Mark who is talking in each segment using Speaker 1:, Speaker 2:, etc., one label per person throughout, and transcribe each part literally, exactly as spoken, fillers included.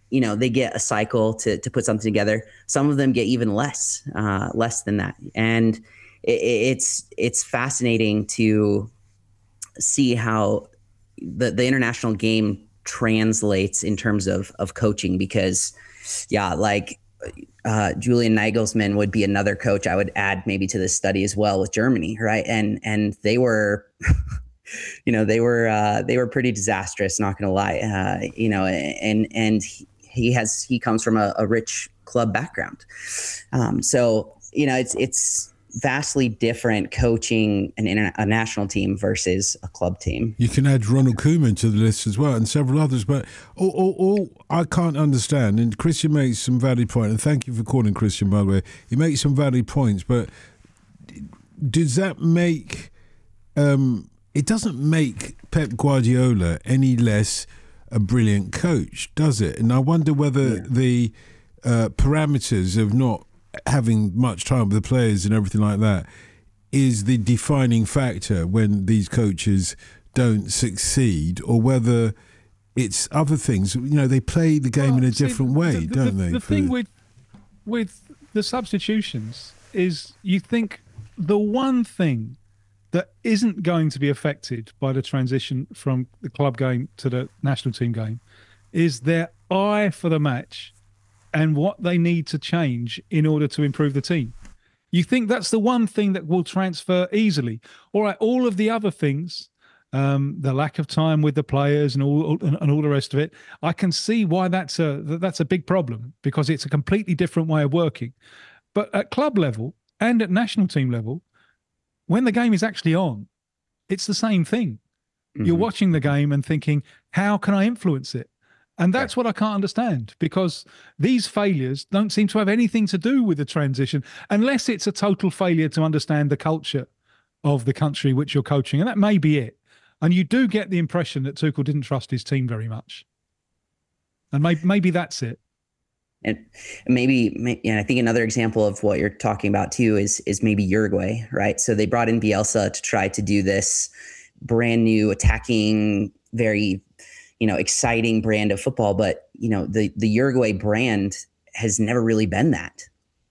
Speaker 1: you know, they get a cycle to to put something together. Some of them get even less, uh, less than that. And it, it's it's fascinating to see how the, the international game translates in terms of of coaching, because yeah, like uh, Julian Nagelsmann would be another coach I would add maybe to this study as well with Germany, right? And and they were, you know, they were uh, they were pretty disastrous. Not going to lie, uh, you know, and and he, he has he comes from a, a rich club background, um, so you know it's it's. vastly different coaching an interna- a national team versus a club team.
Speaker 2: You can add Ronald Koeman to the list as well, and several others. But all, all, all I can't understand, and Christian makes some valid points, and thank you for calling, Christian, by the way. He makes some valid points, but does that make... Um, it doesn't make Pep Guardiola any less a brilliant coach, does it? And I wonder whether yeah. the uh, parameters of not having much time with the players and everything like that is the defining factor when these coaches don't succeed, or whether it's other things. You know, they play the game well, in a see, different way,
Speaker 3: the, the,
Speaker 2: don't
Speaker 3: the,
Speaker 2: they?
Speaker 3: The thing with with the substitutions is you think the one thing that isn't going to be affected by the transition from the club game to the national team game is their eye for the match and what they need to change in order to improve the team. You think that's the one thing that will transfer easily. All right, all of the other things, um, the lack of time with the players and all and, and all the rest of it, I can see why that's a that's a big problem, because it's a completely different way of working. But at club level and at national team level, when the game is actually on, it's the same thing. Mm-hmm. You're watching the game and thinking, how can I influence it? And that's what I can't understand, because these failures don't seem to have anything to do with the transition, unless it's a total failure to understand the culture of the country which you're coaching. And that may be it. And you do get the impression that Tuchel didn't trust his team very much. And maybe, maybe that's it.
Speaker 1: And maybe, and I think another example of what you're talking about too is is maybe Uruguay, right? So they brought in Bielsa to try to do this brand new attacking, very you know, exciting brand of football, but you know, the, the Uruguay brand has never really been that.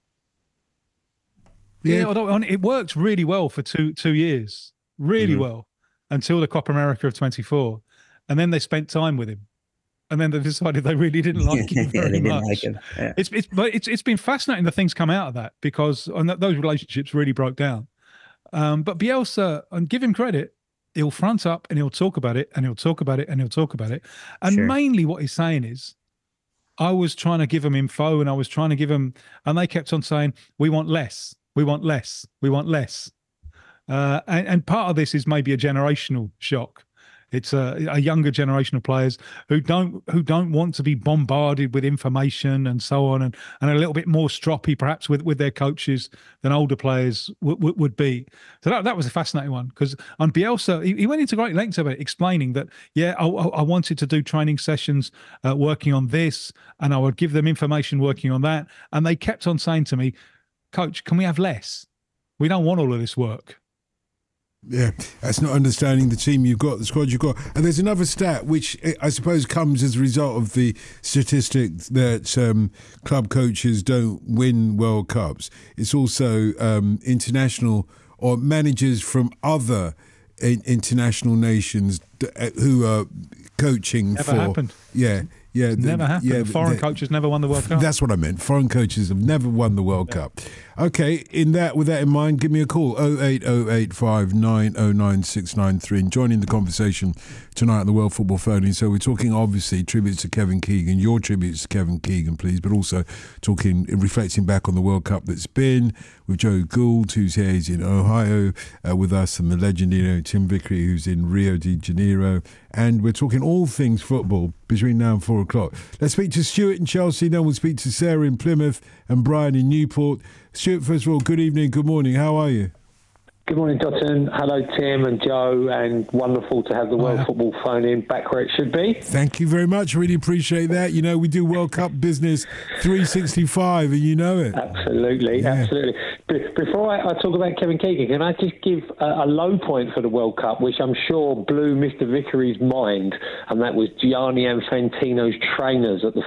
Speaker 3: Yeah, yeah, it worked really well for two two years, really mm-hmm. well, until the Copa America of twenty-four, and then they spent time with him, and then they decided they really didn't like him very
Speaker 1: yeah, they
Speaker 3: much.
Speaker 1: Didn't like him. Yeah.
Speaker 3: It's it's but it's it's been fascinating the things come out of that, because and that, those relationships really broke down. Um, but Bielsa, and give him credit, he'll front up and he'll talk about it and he'll talk about it and he'll talk about it. And sure. mainly what he's saying is, I was trying to give them info and I was trying to give them, and they kept on saying, we want less, we want less, we want less. Uh, and, and part of this is maybe a generational shock. It's a, a younger generation of players who don't who don't want to be bombarded with information and so on, and, and a little bit more stroppy perhaps with, with their coaches than older players w- w- would be. So that that was a fascinating one, because on Bielsa, he, he went into great lengths about it, explaining that, yeah, I, I wanted to do training sessions uh, working on this, and I would give them information working on that. And they kept on saying to me, Coach, can we have less? We don't want all of this work.
Speaker 2: Yeah, that's not understanding the team you've got, the squad you've got. And there's another stat which I suppose comes as a result of the statistic that um, club coaches don't win World Cups. It's also um, international or managers from other in- international nations who are coaching
Speaker 3: Never
Speaker 2: for...
Speaker 3: happened.
Speaker 2: Yeah. Yeah,
Speaker 3: it's
Speaker 2: the,
Speaker 3: never happened.
Speaker 2: Yeah,
Speaker 3: Foreign
Speaker 2: the,
Speaker 3: coaches never won the World Cup.
Speaker 2: That's what I meant. Foreign coaches have never won the World yeah. Cup. Okay, in that, with that in mind, give me a call, oh eight oh eight five nine oh nine six nine three, and joining the conversation tonight on the World Football Phone. So we're talking, obviously, tributes to Kevin Keegan, your tributes to Kevin Keegan, please, but also talking, reflecting back on the World Cup that's been, with Joe Gould, who's here, he's in Ohio uh, with us, and the legend, you know, Tim Vickery, who's in Rio de Janeiro. And we're talking all things football between now and four o'clock. Let's speak to Stuart in Chelsea, then we'll speak to Sarah in Plymouth and Brian in Newport. Stuart, first of all, good evening, good morning. How are you?
Speaker 4: Good morning, Dotton. Hello, Tim and Joe, and wonderful to have the World
Speaker 3: Wow.
Speaker 4: Football Phone in back where it should be.
Speaker 2: Thank you very much. Really appreciate that. You know, we do World Cup business three sixty-five, and you know it.
Speaker 4: Absolutely, yeah. absolutely. Be- before I, I talk about Kevin Keegan, can I just give a, a low point for the World Cup, which I'm sure blew Mister Vickery's mind, and that was Gianni Infantino's trainers at the